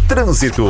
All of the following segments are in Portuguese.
Trânsito.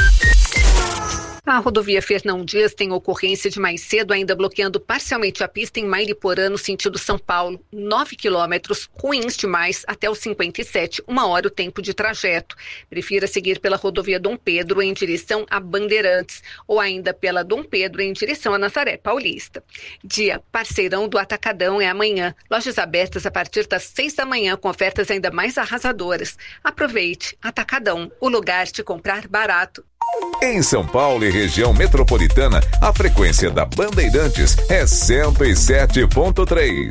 A rodovia Fernão Dias tem ocorrência de mais cedo, ainda bloqueando parcialmente a pista em Mairiporã, no sentido São Paulo. 9 quilômetros, ruins demais, até os 57, 1 hora o tempo de trajeto. Prefira seguir pela rodovia Dom Pedro em direção a Bandeirantes, ou ainda pela Dom Pedro em direção a Nazaré Paulista. Dia parceirão do Atacadão é amanhã. Lojas abertas a partir das 6 da manhã, com ofertas ainda mais arrasadoras. Aproveite, Atacadão, o lugar de comprar barato. Em São Paulo e região metropolitana, a frequência da Bandeirantes é 107.3.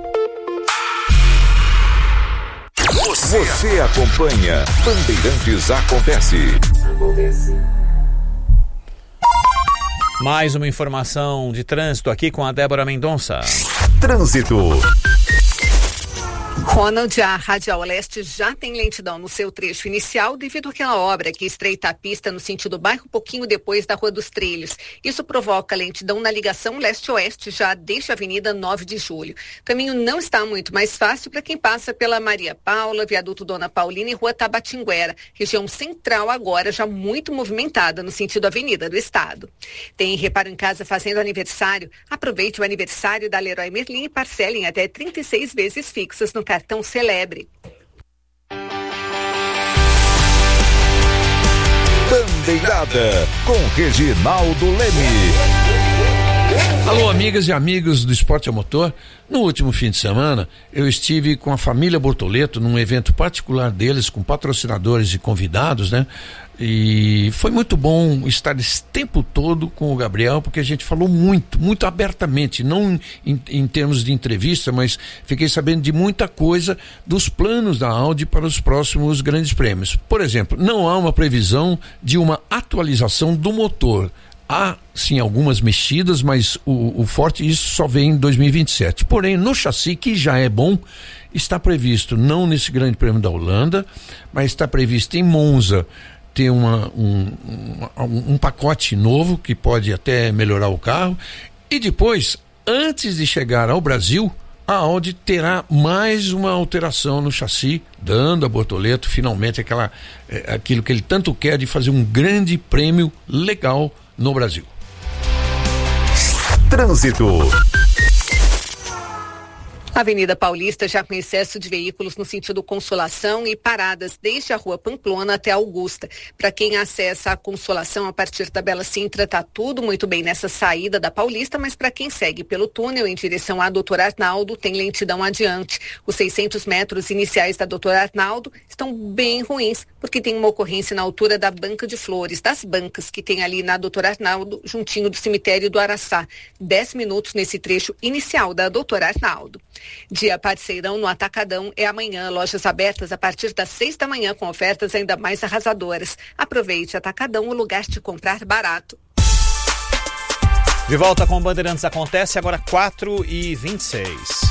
Você acompanha Bandeirantes Acontece. Mais uma informação de trânsito aqui com a Débora Mendonça. Trânsito. Ronald, a Radial Leste já tem lentidão no seu trecho inicial devido àquela obra que estreita a pista no sentido bairro pouquinho depois da Rua dos Trilhos. Isso provoca lentidão na ligação leste-oeste já desde a Avenida 9 de Julho. O caminho não está muito mais fácil para quem passa pela Maria Paula, Viaduto Dona Paulina e Rua Tabatinguera. Região central agora já muito movimentada no sentido Avenida do Estado. Tem reparo em casa fazendo aniversário? Aproveite o aniversário da Leroy Merlin e parcele em até 36 vezes fixas no cartão Celebre. Bandeirada com Reginaldo Leme. Alô, amigas e amigos do Esporte a Motor. No último fim de semana, eu estive com a família Bortoleto num evento particular deles, com patrocinadores e convidados, né? E foi muito bom estar esse tempo todo com o Gabriel, porque a gente falou muito abertamente, não em termos de entrevista, mas fiquei sabendo de muita coisa dos planos da Audi para os próximos grandes prêmios. Por exemplo, não há uma previsão de uma atualização do motor. Há, sim, algumas mexidas, mas o forte isso só vem em 2027. Porém, no chassi, que já é bom, está previsto, não nesse grande prêmio da Holanda, mas está previsto em Monza, ter um pacote novo que pode até melhorar o carro. E depois, antes de chegar ao Brasil, a Audi terá mais uma alteração no chassi, dando a Bortoleto finalmente aquilo que ele tanto quer, de fazer um grande prêmio legal no Brasil. Trânsito. Avenida Paulista já com excesso de veículos no sentido Consolação e paradas desde a Rua Pamplona até Augusta. Para quem acessa a Consolação a partir da Bela Sintra, tá tudo muito bem nessa saída da Paulista, mas para quem segue pelo túnel em direção à Doutor Arnaldo, tem lentidão adiante. Os 600 metros iniciais da Doutor Arnaldo estão bem ruins, porque tem uma ocorrência na altura da Banca de Flores, das bancas que tem ali na Doutor Arnaldo, juntinho do cemitério do Araçá. 10 minutos nesse trecho inicial da Doutor Arnaldo. Dia parceirão no Atacadão é amanhã, lojas abertas a partir das 6 da manhã com ofertas ainda mais arrasadoras. Aproveite, Atacadão, o lugar de comprar barato. De volta com Bandeirantes Acontece, agora 4h26.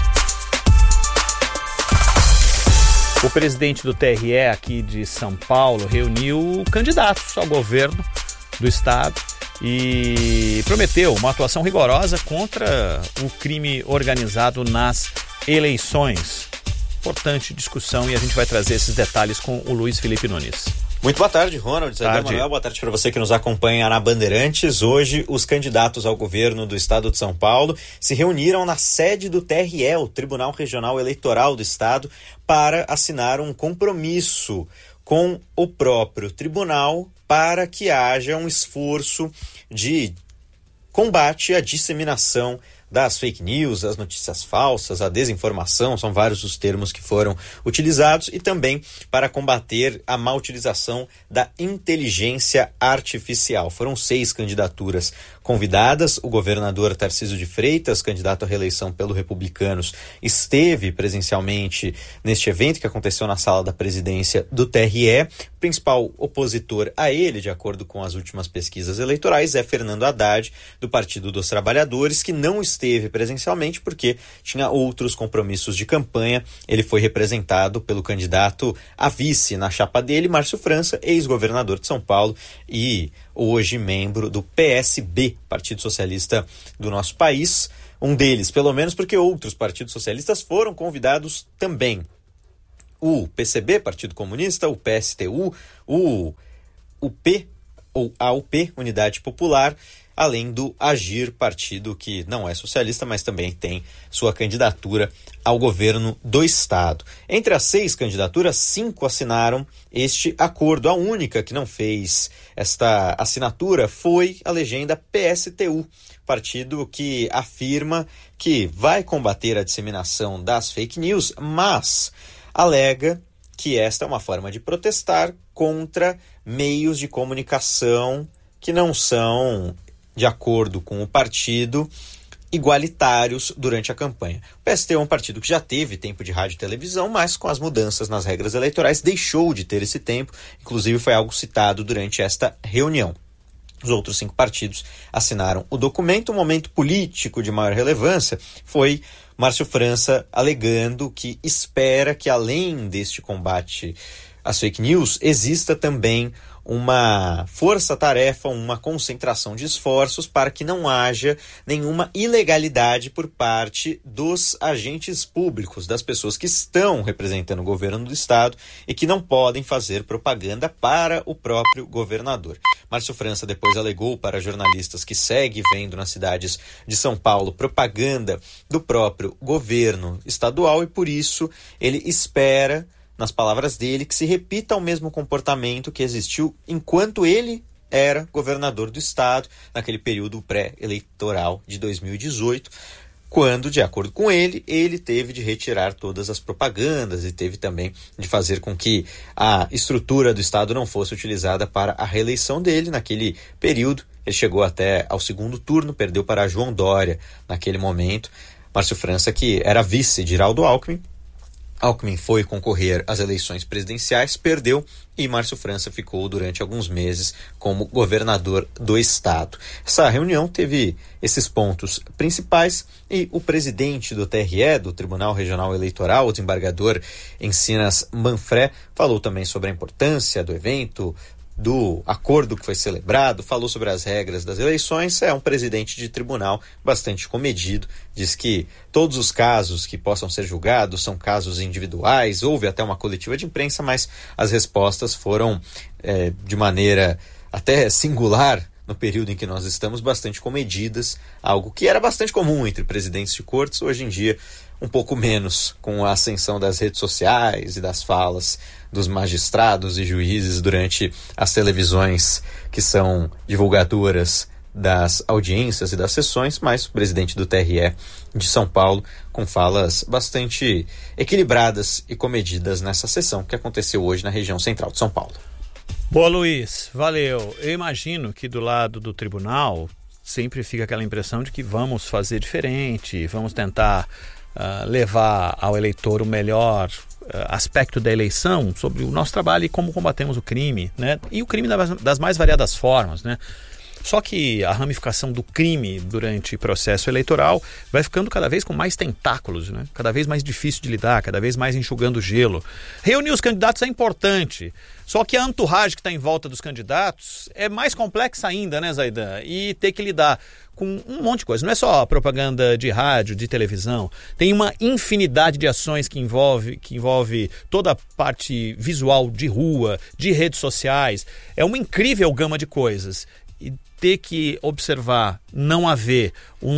O presidente do TRE aqui de São Paulo reuniu candidatos ao governo do estado e prometeu uma atuação rigorosa contra o crime organizado nas eleições. Importante discussão e a gente vai trazer esses detalhes com o Luiz Felipe Nunes. Muito boa tarde, Ronald. Manuel, boa tarde para você que nos acompanha na Bandeirantes. Hoje, os candidatos ao governo do estado de São Paulo se reuniram na sede do TRE, o Tribunal Regional Eleitoral do Estado, para assinar um compromisso com o próprio tribunal para que haja um esforço de combate à disseminação das fake news, das notícias falsas, a desinformação, são vários os termos que foram utilizados, e também para combater a má utilização da inteligência artificial. Foram 6 candidaturas convidadas. O governador Tarcísio de Freitas, candidato à reeleição pelo Republicanos, esteve presencialmente neste evento que aconteceu na sala da presidência do TRE. O principal opositor a ele, de acordo com as últimas pesquisas eleitorais, é Fernando Haddad, do Partido dos Trabalhadores, que não esteve presencialmente porque tinha outros compromissos de campanha. Ele foi representado pelo candidato a vice na chapa dele, Márcio França, ex-governador de São Paulo e hoje membro do PSB, Partido Socialista do nosso país. Um deles, pelo menos, porque outros partidos socialistas foram convidados também. O PCB, Partido Comunista, o PSTU, o UP, ou AUP, Unidade Popular, além do Agir, partido que não é socialista, mas também tem sua candidatura ao governo do estado. Entre as 6 candidaturas, 5 assinaram este acordo. A única que não fez esta assinatura foi a legenda PSTU, partido que afirma que vai combater a disseminação das fake news, mas alega que esta é uma forma de protestar contra meios de comunicação que não são, de acordo com o partido, igualitários durante a campanha. O PST é um partido que já teve tempo de rádio e televisão, mas com as mudanças nas regras eleitorais deixou de ter esse tempo, inclusive foi algo citado durante esta reunião. Os outros 5 partidos assinaram o documento. O momento político de maior relevância foi Márcio França alegando que espera que, além deste combate às fake news, exista também uma força-tarefa, uma concentração de esforços para que não haja nenhuma ilegalidade por parte dos agentes públicos, das pessoas que estão representando o governo do estado e que não podem fazer propaganda para o próprio governador. Márcio França depois alegou para jornalistas que segue vendo nas cidades de São Paulo propaganda do próprio governo estadual e por isso ele espera, nas palavras dele, que se repita o mesmo comportamento que existiu enquanto ele era governador do estado, naquele período pré-eleitoral de 2018, quando, de acordo com ele teve de retirar todas as propagandas e teve também de fazer com que a estrutura do estado não fosse utilizada para a reeleição dele. Naquele período, ele chegou até ao segundo turno, perdeu para João Dória naquele momento. Márcio França, que era vice de Geraldo Alckmin, Alckmin foi concorrer às eleições presidenciais, perdeu e Márcio França ficou durante alguns meses como governador do estado. Essa reunião teve esses pontos principais e o presidente do TRE, do Tribunal Regional Eleitoral, o desembargador Encinas Manfré, falou também sobre a importância do evento, do acordo que foi celebrado, falou sobre as regras das eleições. É um presidente de tribunal bastante comedido, diz que todos os casos que possam ser julgados são casos individuais, houve até uma coletiva de imprensa, mas as respostas foram de maneira até singular no período em que nós estamos, bastante comedidas, algo que era bastante comum entre presidentes de cortes, hoje em dia um pouco menos, com a ascensão das redes sociais e das falas dos magistrados e juízes durante as televisões que são divulgadoras das audiências e das sessões, mas o presidente do TRE de São Paulo com falas bastante equilibradas e comedidas nessa sessão que aconteceu hoje na região central de São Paulo. Boa, Luiz, valeu. Eu imagino que do lado do tribunal sempre fica aquela impressão de que vamos fazer diferente, vamos tentar levar ao eleitor o melhor aspecto da eleição sobre o nosso trabalho e como combatemos o crime, né? E o crime das mais variadas formas, né? Só que a ramificação do crime durante o processo eleitoral vai ficando cada vez com mais tentáculos, né? Cada vez mais difícil de lidar, cada vez mais enxugando gelo. Reunir os candidatos é importante, só que a entourage que está em volta dos candidatos é mais complexa ainda, né, Zaidan? E ter que lidar com um monte de coisa. Não é só propaganda de rádio, de televisão. Tem uma infinidade de ações que envolve toda a parte visual de rua, de redes sociais. É uma incrível gama de coisas. E ter que observar, não haver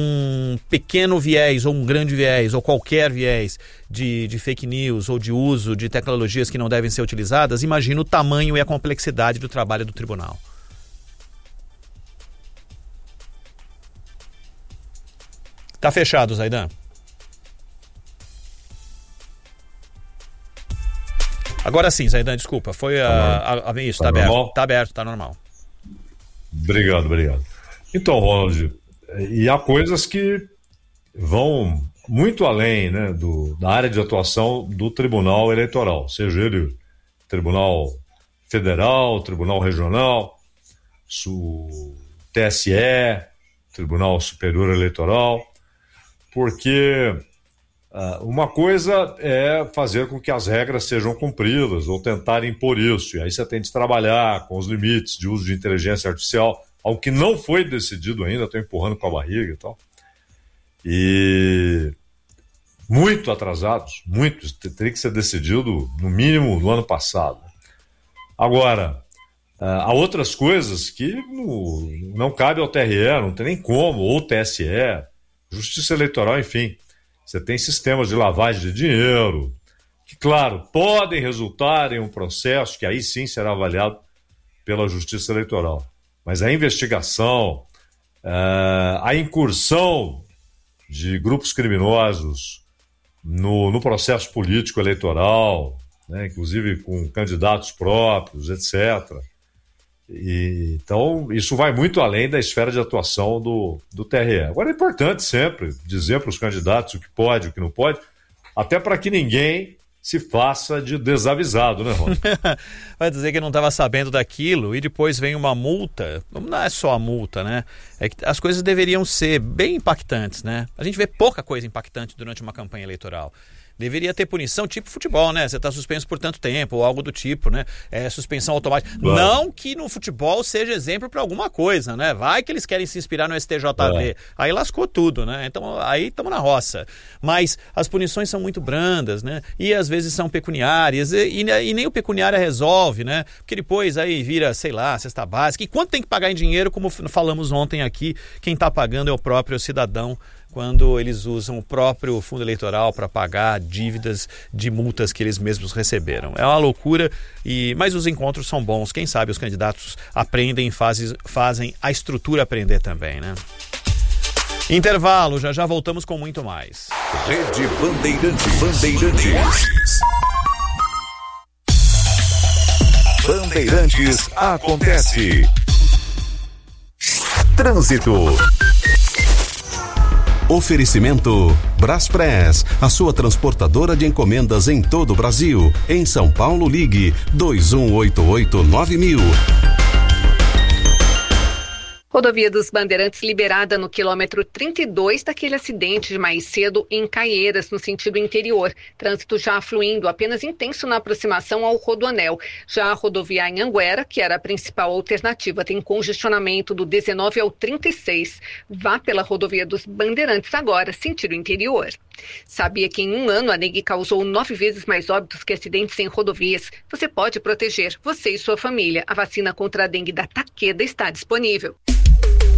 um pequeno viés ou um grande viés ou qualquer viés de fake news ou de uso de tecnologias que não devem ser utilizadas, imagina o tamanho e a complexidade do trabalho do tribunal. Tá fechado, Zaidan. Agora sim, Zaidan, desculpa. Foi isso, tá aberto. Normal? Tá aberto, tá normal. Obrigado. Então, Ronald, e há coisas que vão muito além, né, da área de atuação do Tribunal Eleitoral, seja ele Tribunal Federal, Tribunal Regional, TSE, Tribunal Superior Eleitoral, porque uma coisa é fazer com que as regras sejam cumpridas ou tentar impor isso, e aí você tem de trabalhar com os limites de uso de inteligência artificial, algo que não foi decidido ainda, estou empurrando com a barriga e tal, e muito atrasados, teria que ser decidido no mínimo no ano passado. Agora, Há outras coisas que não cabe ao TRE, não tem nem como, ou TSE, Justiça Eleitoral, enfim. Você tem sistemas de lavagem de dinheiro, que, claro, podem resultar em um processo que aí sim será avaliado pela Justiça Eleitoral. Mas a investigação, a incursão de grupos criminosos no processo político eleitoral, né, inclusive com candidatos próprios, etc. Então, isso vai muito além da esfera de atuação do TRE. Agora, é importante sempre dizer para os candidatos o que pode e o que não pode, até para que ninguém se faça de desavisado, né, Rony? Vai dizer que não estava sabendo daquilo e depois vem uma multa. Não é só a multa, né? É que as coisas deveriam ser bem impactantes, né? A gente vê pouca coisa impactante durante uma campanha eleitoral. Deveria ter punição tipo futebol, né? Você está suspenso por tanto tempo, ou algo do tipo, né? Suspensão automática. Claro. Não que no futebol seja exemplo para alguma coisa, né? Vai que eles querem se inspirar no STJD. Aí lascou tudo, né? Então aí estamos na roça. Mas as punições são muito brandas, né? E às vezes são pecuniárias, e nem o pecuniária resolve, né? Porque depois aí vira, sei lá, cesta básica. E quanto tem que pagar em dinheiro, como falamos ontem aqui, quem está pagando é o próprio cidadão, quando eles usam o próprio fundo eleitoral para pagar dívidas de multas que eles mesmos receberam. É uma loucura, mas os encontros são bons. Quem sabe os candidatos aprendem e fazem a estrutura aprender também, né? Intervalo, já voltamos com muito mais. Rede Bandeirantes. Bandeirantes acontece. Trânsito. Oferecimento Braspress, a sua transportadora de encomendas em todo o Brasil. Em São Paulo, ligue 2188-9000. Rodovia dos Bandeirantes liberada no quilômetro 32 daquele acidente de mais cedo em Caieiras, no sentido interior. Trânsito já fluindo, apenas intenso na aproximação ao Rodoanel. Já a rodovia Anhanguera, que era a principal alternativa, tem congestionamento do 19 ao 36. Vá pela rodovia dos Bandeirantes agora, sentido interior. Sabia que em um ano a dengue causou 9 vezes mais óbitos que acidentes em rodovias? Você pode proteger você e sua família. A vacina contra a dengue da Takeda está disponível.